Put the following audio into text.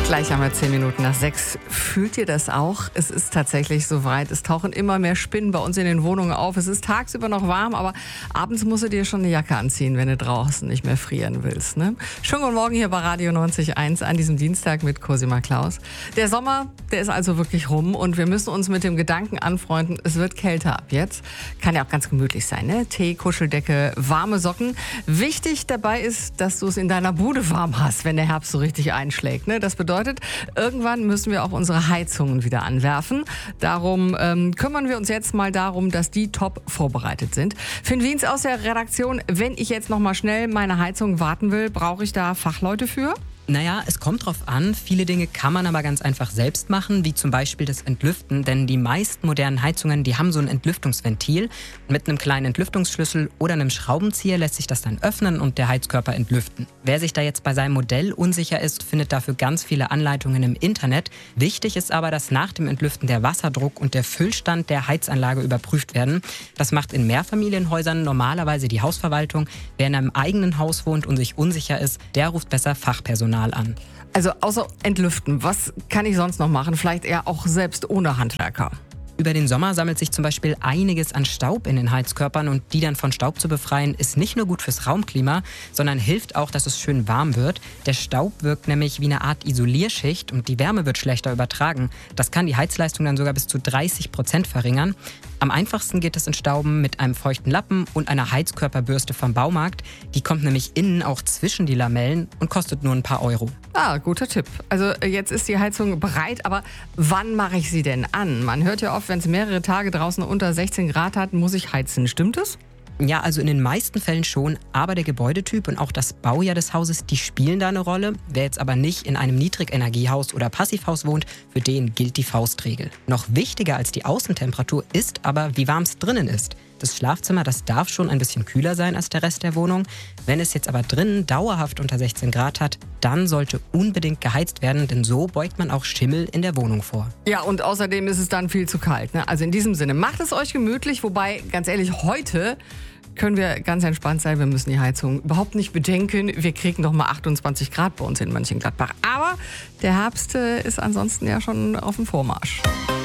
Gleich haben wir 10 Minuten nach 6. Fühlt ihr das auch? Es ist tatsächlich soweit. Es tauchen immer mehr Spinnen bei uns in den Wohnungen auf. Es ist tagsüber noch warm, aber abends musst du dir schon eine Jacke anziehen, wenn du draußen nicht mehr frieren willst. Ne? Schönen guten Morgen hier bei Radio 90.1 an diesem Dienstag mit Cosima Klaus. Der Sommer, der ist also wirklich rum und wir müssen uns mit dem Gedanken anfreunden, es wird kälter ab jetzt. Kann ja auch ganz gemütlich sein, ne? Tee, Kuscheldecke, warme Socken. Wichtig dabei ist, dass du es in deiner Bude warm hast, wenn der Herbst so richtig einschlägt. Ne? Das bedeutet, irgendwann müssen wir auch unsere Heizungen wieder anwerfen. Darum kümmern wir uns jetzt mal darum, dass die top vorbereitet sind. Finn Wiens aus der Redaktion, wenn ich jetzt noch mal schnell meine Heizung warten will, brauche ich da Fachleute für? Naja, es kommt drauf an. Viele Dinge kann man aber ganz einfach selbst machen, wie zum Beispiel das Entlüften. Denn die meisten modernen Heizungen, die haben so ein Entlüftungsventil. Mit einem kleinen Entlüftungsschlüssel oder einem Schraubenzieher lässt sich das dann öffnen und der Heizkörper entlüften. Wer sich da jetzt bei seinem Modell unsicher ist, findet dafür ganz viele Anleitungen im Internet. Wichtig ist aber, dass nach dem Entlüften der Wasserdruck und der Füllstand der Heizanlage überprüft werden. Das macht in Mehrfamilienhäusern normalerweise die Hausverwaltung. Wer in einem eigenen Haus wohnt und sich unsicher ist, der ruft besser Fachpersonal an. Also außer Entlüften, was kann ich sonst noch machen? Vielleicht eher auch selbst ohne Handwerker. Über den Sommer sammelt sich zum Beispiel einiges an Staub in den Heizkörpern und die dann von Staub zu befreien, ist nicht nur gut fürs Raumklima, sondern hilft auch, dass es schön warm wird. Der Staub wirkt nämlich wie eine Art Isolierschicht und die Wärme wird schlechter übertragen. Das kann die Heizleistung dann sogar bis zu 30% verringern. Am einfachsten geht es Entstauben mit einem feuchten Lappen und einer Heizkörperbürste vom Baumarkt. Die kommt nämlich innen auch zwischen die Lamellen und kostet nur ein paar Euro. Ah, guter Tipp. Also jetzt ist die Heizung bereit, aber wann mache ich sie denn an? Man hört ja oft, wenn es mehrere Tage draußen unter 16 Grad hat, muss ich heizen. Stimmt das? Ja, also in den meisten Fällen schon, aber der Gebäudetyp und auch das Baujahr des Hauses, die spielen da eine Rolle. Wer jetzt aber nicht in einem Niedrigenergiehaus oder Passivhaus wohnt, für den gilt die Faustregel. Noch wichtiger als die Außentemperatur ist aber, wie warm es drinnen ist. Das Schlafzimmer, das darf schon ein bisschen kühler sein als der Rest der Wohnung. Wenn es jetzt aber drinnen dauerhaft unter 16 Grad hat, dann sollte unbedingt geheizt werden, denn so beugt man auch Schimmel in der Wohnung vor. Ja, und außerdem ist es dann viel zu kalt. Ne? Also in diesem Sinne, macht es euch gemütlich, wobei, ganz ehrlich, heute können wir ganz entspannt sein. Wir müssen die Heizung überhaupt nicht bedenken. Wir kriegen doch mal 28 Grad bei uns in Mönchengladbach. Aber der Herbst ist ansonsten ja schon auf dem Vormarsch.